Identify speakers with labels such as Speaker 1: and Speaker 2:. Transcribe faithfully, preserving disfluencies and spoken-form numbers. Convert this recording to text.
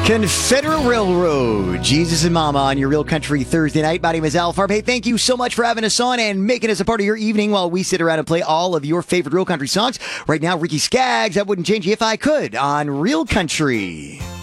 Speaker 1: Confederate Railroad, Jesus and Mama on your Real Country Thursday night. My name is Al Farb. Hey, thank you so much for having us on and making us a part of your evening while we sit around and play all of your favorite Real Country songs. Right now, Ricky Skaggs, That Wouldn't Change You If I Could on Real Country.